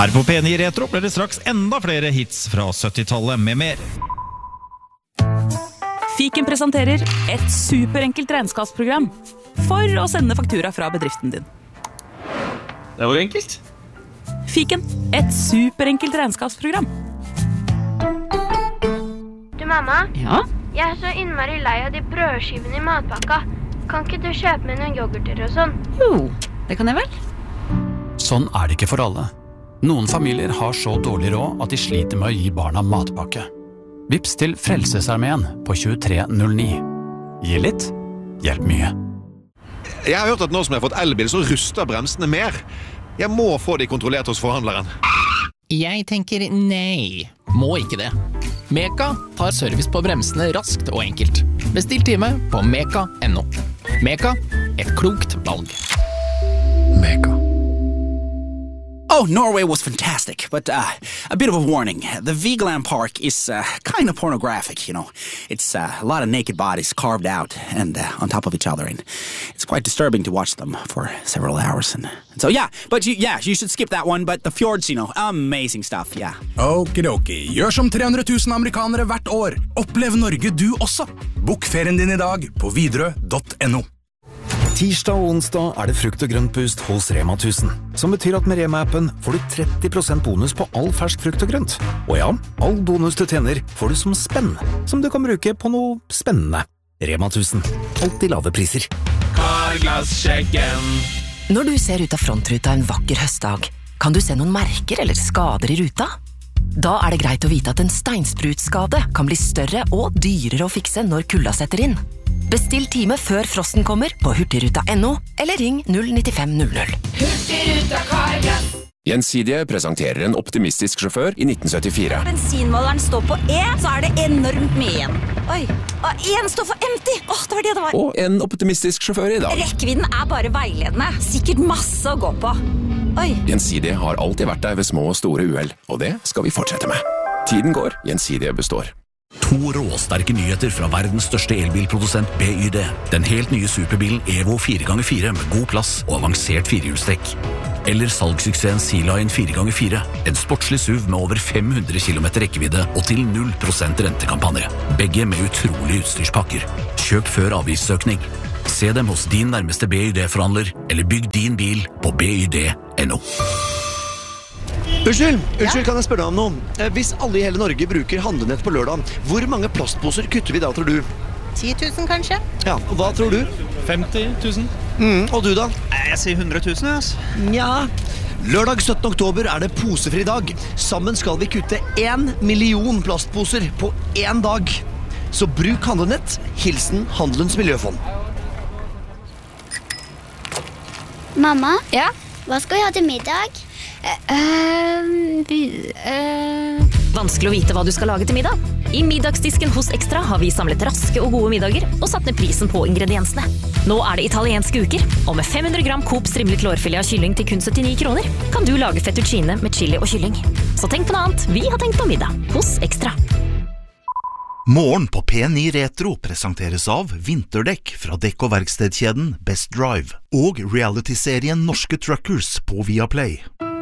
Her på P9 Retro blir det straks enda flere hits fra 70-tallet med mer. Fiken presenterer et superenkelt regnskapsprogram for å sende faktura fra bedriften din. Det var enkelt. Fiken, et superenkelt regnskapsprogram. Du, mamma? Ja? Jeg så innmari lei av de brødskivene i matpakka. Kan ikke du kjøpe med noen yoghurter og sånn? Jo, det kan jeg vel. Sånn det ikke for alle. Noen familier har så dårlig råd at de sliter med å gi barna matpakke. Vips til Frelsesarmeen på 2309. Gi litt, hjelp mye. Jeg har hørt at nå som jeg har fått elbil, så ruster bremsene mer. Jeg må få de kontrollert hos forhandleren. Jeg tenker nei. Må ikke det. Meka tar service på bremsene raskt og enkelt. Bestill time på meka.no. Meka, et klokt valg. Meka. Oh, Norway was fantastic, but a bit of a warning. The Vigeland Park is kind of pornographic, you know. It's a lot of naked bodies carved out and on top of each other, and it's quite disturbing to watch them for several hours. And so, yeah, but you should skip that one, but the fjords, you know, amazing stuff, yeah. Okidoki, gjør som 300 000 amerikanere hvert år. Opplev Norge du også. Bok ferien din i dag på Widerøe.no. Tirsdag og onsdag det frukt- og grøntboost hos Rema 1000, som betyr at med Rema-appen får du 30% bonus på all fersk frukt og grønt. Og ja, all bonus du tjener får du som spenn, som du kan bruke på noe spennende. Rema 1000, alltid lave priser. Karglass-sjekken. Når du ser ut av frontruta en vakker høstdag, kan du se noen merker eller skader i ruta? Da det greit å vite at en steinsprutskade kan bli større og dyrere å fikse når kulda setter inn. Bestill time før frosten kommer på hurtigruta.no eller ring 09500. Hurtigruta Karglass. Gjensidige presenterer en optimistisk sjåfør i 1974. Bensinmåleren står på E, så det enormt mye igjen. Oi, og en står for empty. Det var det det var. Og en optimistisk sjåfør i dag. Rekkevidden bare veiledende. Sikkert masse å gå på. Oi. Gjensidige har alltid vært der ved små og store uheld, og det skal vi fortsette med. Tiden går, Gjensidige består. 2 råsterke nyheter fra verdens største elbilprodusent BYD. Den helt nye superbilen Evo 4x4 med god plass og avansert firehjulstrekk. Eller salgssuksessen Sea-Lion 4x4. En sportslig SUV med over 500 km rekkevidde og til 0% rentekampanje. Begge med utrolige utstyrspakker. Kjøp før avgiftsøkning. Se dem hos din nærmeste BYD-forhandler, eller bygg din bil på BYD.no. Unnskyld, kan jeg spørre deg om noe? Hvis alle i hele Norge bruker handlenett på lørdag, hvor mange plastposer kutter vi da, tror du? 10 000 kanskje? Ja, og hva tror du? 50 000. Og du da? Jeg sier 100 000, altså. Ja. Lørdag 17. oktober det posefri dag. Sammen skal vi kutte 1 million plastposer på 1 dag. Så bruk handlenett. Hilsen Handelens Miljøfond. Mamma? Ja? Hva skal vi ha til middag? Vanskelig å vite hva du skal lage til middag. I middagsdisken hos Extra har vi samlet raske og gode middager og satt ned prisen på ingrediensene. Nå det italienske uker, og med 500 gram Coop strimlet lårfilet av kylling til kun 79 kroner, kan du lage fettuccine med chili og kylling. Så tenk på noe annet, vi har tenkt på middag hos Extra. Morgen på P9 Retro presenteres av vinterdekk fra dekk- og verkstedkjeden Best Drive og reality-serien Norske Truckers på Viaplay.